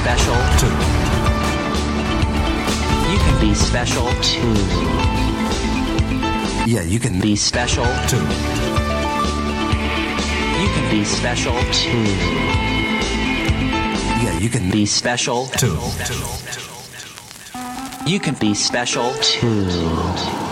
special too. You can be special too. Yeah, you can Be special too. You can be special too. Yeah, you can Be special too. You can be special too.